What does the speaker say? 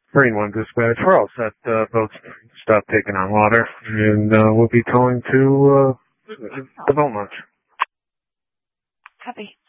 Marine 1 dispatch. We're all set. Boats stopped taking on water, and we'll be towing to the boat launch. Copy.